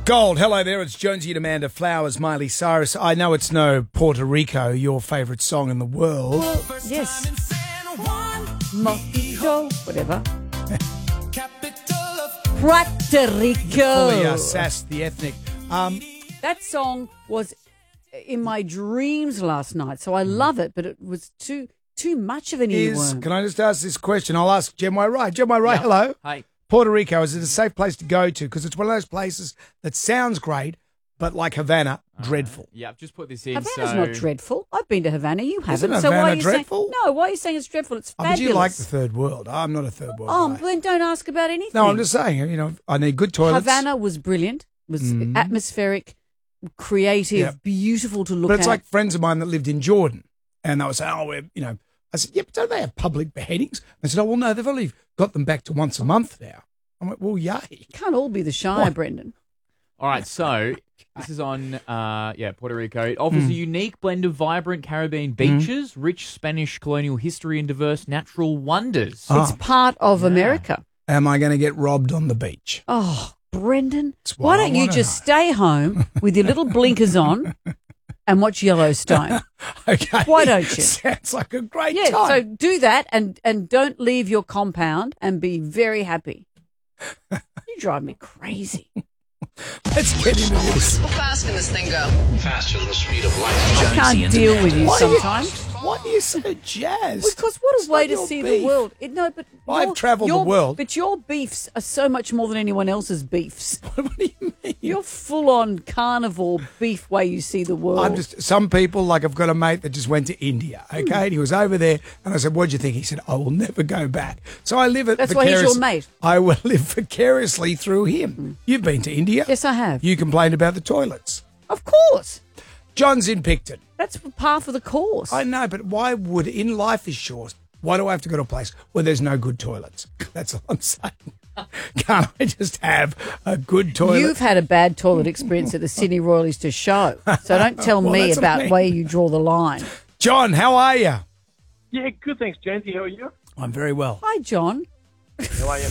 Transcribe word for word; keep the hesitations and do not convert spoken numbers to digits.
Gold, hello there, it's Jonesy and Amanda Flowers, Miley Cyrus. I know it's no Puerto Rico, your favourite song in the world. Well, yes. Mojito, whatever. Puerto Rico. Fully uh, Sass the Ethnic. Um, That song was in my dreams last night, so I love it, but it was too too much of an is, earworm. can I just ask this question? I'll ask Jem Y. Wright. Jem Y. Wright, Yeah. hello. Hi. Puerto Rico, is it a safe place to go to? Because it's one of those places that sounds great, but like Havana, dreadful. Yeah, I've just put this in. Havana's so not dreadful. I've been to Havana. You haven't. Isn't so why Havana are you dreadful? Saying, no, why are you saying it's dreadful? It's Oh, fabulous. but you like the third world. I'm not a third world Oh, guy. well, then don't ask about anything. No, I'm just saying, you know, I need good toilets. Havana was brilliant. It was Mm. atmospheric, creative, Yep. beautiful to look But it's at. like friends of mine that lived in Jordan, and they were saying, oh, we're, you know, I said, yeah, but don't they have public beheadings? They said, oh, well, no, they've only got them back to once a month now. I went, well, yay. Can't all be the Shire, What? Brendan. All right, so this is on, uh, yeah, Puerto Rico. It offers Mm. a unique blend of vibrant Caribbean beaches, rich Spanish colonial history, and diverse natural wonders. Oh. It's part of America. Am I going to get robbed on the beach? Oh, Brendan, That's what why I don't you wanna just know. stay home with your little blinkers on and watch Yellowstone? Okay. Why don't you? Sounds like a great Yeah, time. so do that and, and don't leave your compound and be very happy. You drive me crazy. Let's get into this. How fast can this thing go? Faster than the speed of light. I can't deal with you Why are you- sometimes. Why are you so jazzed? Because what It's a way not to your see beef. the world. It, no, but I've your- travelled the your- world. But your beefs are so much more than anyone else's beefs. What do you mean? You're full on carnivore beef way you see the world. I'm just some people, like I've got a mate that just went to India, okay, and he was over there, and I said, "What'd you think?" He said, "I will never go back." So I live it. That's why he's your mate. I will live vicariously through him. You've been to India, Yes, I have. You complained about the toilets. Of course. John's in Picton. That's par for the course. I know, but why would in life is short? Why do I have to go to a place where there's no good toilets? That's all I'm saying. Can't I just have a good toilet? You've had a bad toilet experience at the Sydney Royalies to show. So don't tell Well, me that's what I about mean. where you draw the line. John, how are you? Yeah, good. Thanks, Jonesy. How are you? I'm very well. Hi, John. How are you?